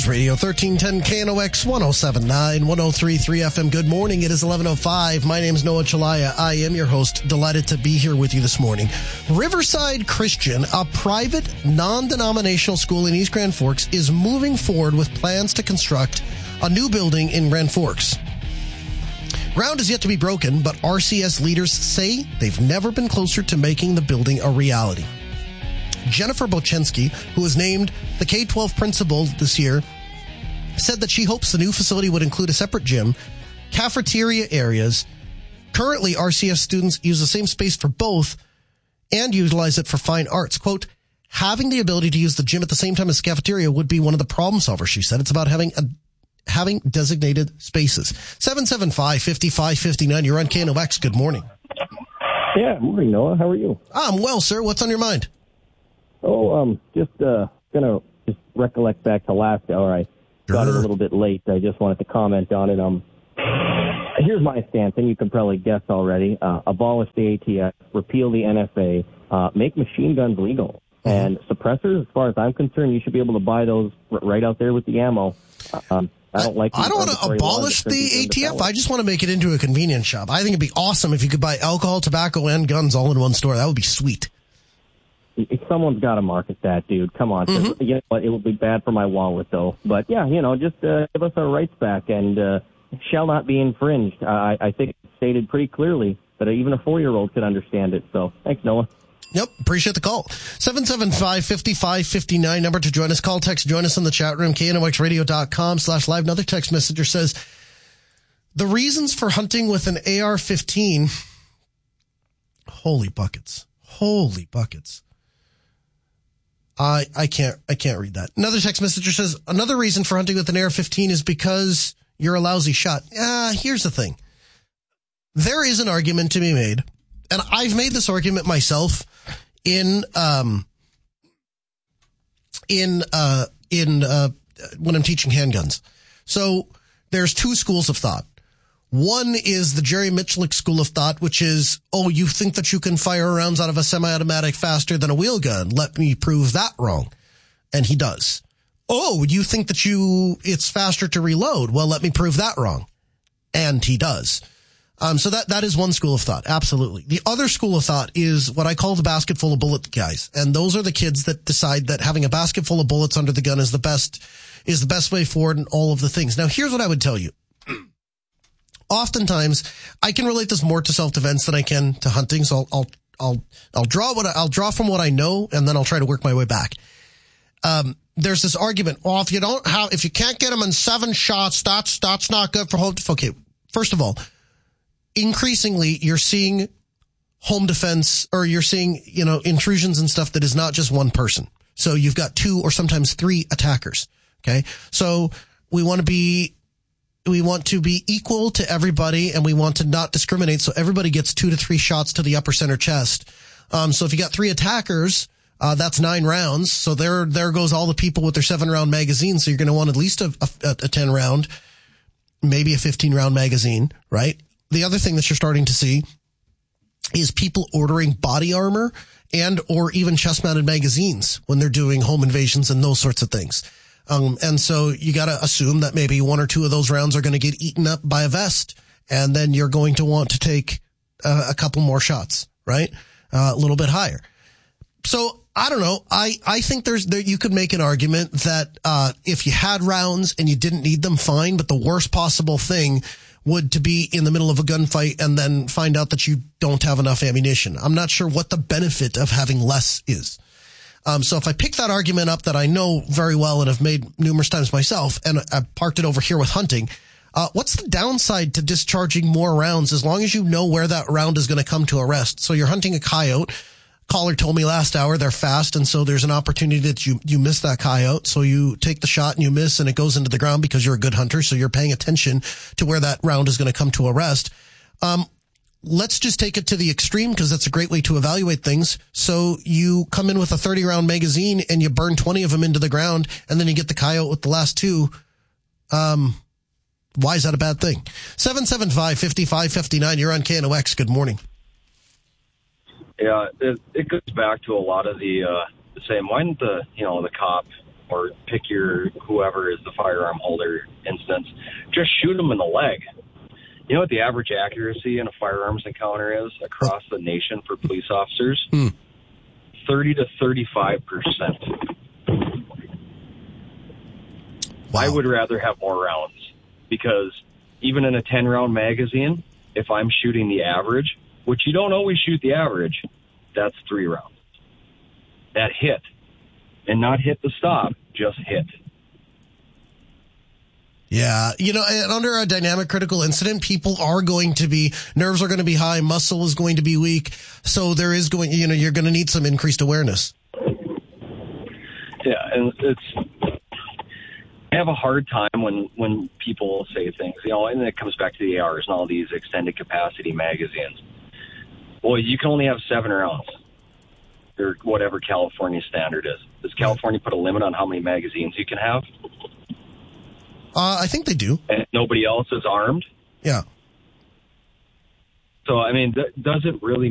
Radio, 1310 KNOX, 107.9, 103.3 FM. Good morning. It is 11:05. My name is Noah Chalaya. I am your host. Delighted to be here with you this morning. Riverside Christian, a private, non-denominational school in East Grand Forks, is moving forward with plans to construct a new building in Grand Forks. Ground is yet to be broken, but RCS leaders say they've never been closer to making the building a reality. Jennifer Bochensky, who was named the K-12 principal this year, said that she hopes the new facility would include a separate gym, cafeteria areas. Currently, RCS students use the same space for both and utilize it for fine arts. Quote, having the ability to use the gym at the same time as cafeteria would be one of the problem solvers, she said. It's about having designated spaces. 775-5559. You're on KNOX. Good morning. Yeah, morning, Noah. How are you? I'm well, sir. What's on your mind? Just gonna recollect back to last hour. I got it a little bit late. I just wanted to comment on it. Here's my stance, and you can probably guess already. Abolish the ATF, repeal the NFA, make machine guns legal. And suppressors, as far as I'm concerned, you should be able to buy those right out there with the ammo. I don't want to abolish the ATF. I just want to make it into a convenience shop. I think it'd be awesome if you could buy alcohol, tobacco, and guns all in one store. That would be sweet. Someone's got to market that, dude. Come on. Mm-hmm. You know what? It will be bad for my wallet, though. But, yeah, just give us our rights back and shall not be infringed. I think it's stated pretty clearly that even a 4-year-old could understand it. So, thanks, Noah. Yep, appreciate the call. 775-5559, number to join us. Call, text, join us in the chat room, knoxradio.com/live. Another text messenger says, the reasons for hunting with an AR-15, holy buckets. I can't read that. Another text messenger says, another reason for hunting with an AR-15 is because you're a lousy shot. Here's the thing. There is an argument to be made, and I've made this argument myself when I'm teaching handguns. So there's two schools of thought. One is the Jerry Michlik school of thought, which is, you think that you can fire rounds out of a semi-automatic faster than a wheel gun. Let me prove that wrong. And he does. You think that it's faster to reload. Well, let me prove that wrong. And he does. So that is one school of thought. Absolutely. The other school of thought is what I call the basket full of bullet guys. And those are the kids that decide that having a basket full of bullets under the gun is the best way forward and all of the things. Now, here's what I would tell you. Oftentimes, I can relate this more to self-defense than I can to hunting. So I'll draw from what I know, and then I'll try to work my way back. There's this argument. If you can't get them in 7 shots, that's not good for home defense. Okay. First of all, increasingly you're seeing home defense, or you're seeing, intrusions and stuff that is not just one person. So you've got 2 or sometimes 3 attackers. Okay. So we want to be equal to everybody, and we want to not discriminate. So everybody gets 2 to 3 shots to the upper center chest. So if you got 3 attackers, that's 9 rounds. So there goes all the people with their 7-round magazine. So you're going to want at least a 10 round, maybe a 15 round magazine, right? The other thing that you're starting to see is people ordering body armor and or even chest mounted magazines when they're doing home invasions and those sorts of things. And so you got to assume that maybe 1 or 2 of those rounds are going to get eaten up by a vest, and then you're going to want to take a couple more shots, right? A little bit higher. So I don't know. I think you could make an argument that if you had rounds and you didn't need them, fine. But the worst possible thing would to be in the middle of a gunfight and then find out that you don't have enough ammunition. I'm not sure what the benefit of having less is. So if I pick that argument up that I know very well and have made numerous times myself, and I parked it over here with hunting, what's the downside to discharging more rounds as long as you know where that round is going to come to a rest? So you're hunting a coyote. Caller told me last hour they're fast, and so there's an opportunity that you miss that coyote. So you take the shot and you miss, and it goes into the ground because you're a good hunter. So you're paying attention to where that round is going to come to a rest. Let's just take it to the extreme because that's a great way to evaluate things. So you come in with a 30-round magazine and you burn 20 of them into the ground, and then you get the coyote with the last 2. Why is that a bad thing? 775-5559. You're on KNOX. Good morning. Yeah, it goes back to a lot of the same. Why didn't the cop or pick your whoever is the firearm holder instance, just shoot them in the leg. You know what the average accuracy in a firearms encounter is across the nation for police officers? 30 to 35%. Wow. I would rather have more rounds, because even in a 10-round magazine, if I'm shooting the average, which you don't always shoot the average, that's 3 rounds. That hit. And not hit the stop, just hit. Yeah. And under a dynamic critical incident, nerves are going to be high, muscle is going to be weak. So you're going to need some increased awareness. Yeah. And I have a hard time when people say things, and it comes back to the ARs and all these extended capacity magazines. Well, you can only have 7 rounds, or whatever California standard is. Does California put a limit on how many magazines you can have? I think they do. And nobody else is armed? Yeah. So, does it really